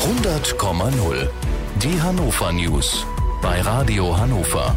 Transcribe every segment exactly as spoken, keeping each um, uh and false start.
hundert Komma null. Die Hannover News bei Radio Hannover.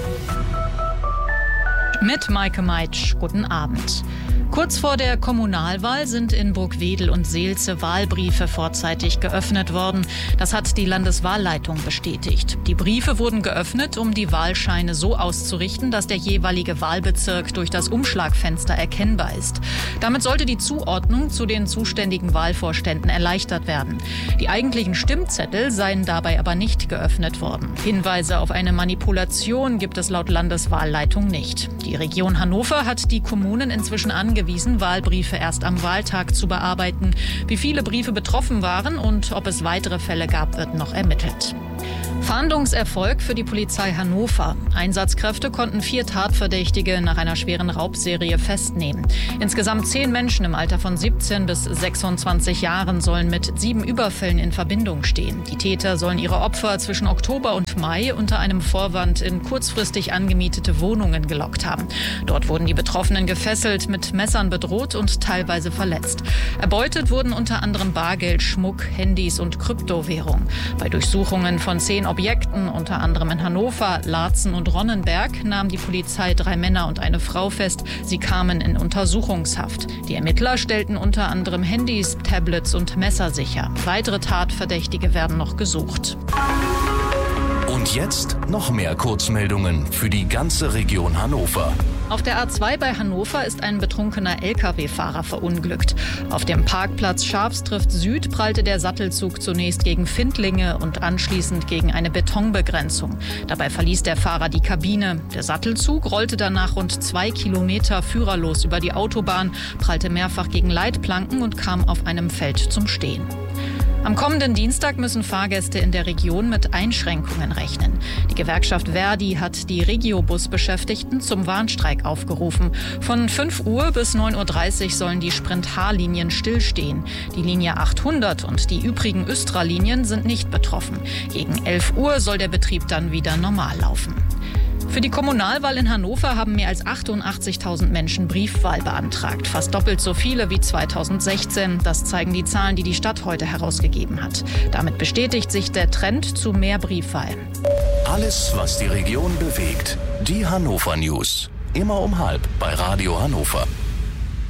Mit Maike Meitsch, guten Abend. Kurz vor der Kommunalwahl sind in Burgwedel und Seelze Wahlbriefe vorzeitig geöffnet worden. Das hat die Landeswahlleitung bestätigt. Die Briefe wurden geöffnet, um die Wahlscheine so auszurichten, dass der jeweilige Wahlbezirk durch das Umschlagfenster erkennbar ist. Damit sollte die Zuordnung zu den zuständigen Wahlvorständen erleichtert werden. Die eigentlichen Stimmzettel seien dabei aber nicht geöffnet worden. Hinweise auf eine Manipulation gibt es laut Landeswahlleitung nicht. Die Region Hannover hat die Kommunen inzwischen angewiesen, Wahlbriefe erst am Wahltag zu bearbeiten. Wie viele Briefe betroffen waren und ob es weitere Fälle gab, wird noch ermittelt. Fahndungserfolg für die Polizei Hannover. Einsatzkräfte konnten vier Tatverdächtige nach einer schweren Raubserie festnehmen. Insgesamt zehn Menschen im Alter von siebzehn bis sechsundzwanzig Jahren sollen mit sieben Überfällen in Verbindung stehen. Die Täter sollen ihre Opfer zwischen Oktober und Mai unter einem Vorwand in kurzfristig angemietete Wohnungen gelockt haben. Dort wurden die Betroffenen gefesselt, mit Messern bedroht und teilweise verletzt. Erbeutet wurden unter anderem Bargeld, Schmuck, Handys und Kryptowährung. Bei Durchsuchungen von zehn Objekten, unter anderem in Hannover, Laatzen und Ronnenberg, nahm die Polizei drei Männer und eine Frau fest. Sie kamen in Untersuchungshaft. Die Ermittler stellten unter anderem Handys, Tablets und Messer sicher. Weitere Tatverdächtige werden noch gesucht. Und jetzt noch mehr Kurzmeldungen für die ganze Region Hannover. Auf der A zwei bei Hannover ist ein betrunkener L K W-Fahrer verunglückt. Auf dem Parkplatz Schafstrift Süd prallte der Sattelzug zunächst gegen Findlinge und anschließend gegen eine Betonbegrenzung. Dabei verließ der Fahrer die Kabine. Der Sattelzug rollte danach rund zwei Kilometer führerlos über die Autobahn, prallte mehrfach gegen Leitplanken und kam auf einem Feld zum Stehen. Am kommenden Dienstag müssen Fahrgäste in der Region mit Einschränkungen rechnen. Die Gewerkschaft Verdi hat die Regiobus-Beschäftigten zum Warnstreik aufgerufen. Von fünf Uhr bis neun Uhr dreißig sollen die Sprint-H-Linien stillstehen. Die Linie achthundert und die übrigen Östra-Linien sind nicht betroffen. Gegen elf Uhr soll der Betrieb dann wieder normal laufen. Für die Kommunalwahl in Hannover haben mehr als achtundachtzigtausend Menschen Briefwahl beantragt. Fast doppelt so viele wie zweitausendsechzehn. Das zeigen die Zahlen, die die Stadt heute herausgegeben hat. Damit bestätigt sich der Trend zu mehr Briefwahl. Alles, was die Region bewegt. Die Hannover News. Immer um halb bei Radio Hannover.